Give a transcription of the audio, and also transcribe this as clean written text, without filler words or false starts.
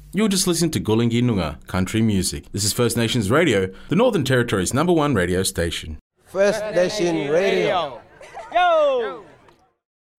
You were just listening to Gulingi Noongar Country Music. This is First Nations Radio, the Northern Territory's #1 radio station. First Nation Radio. Yo!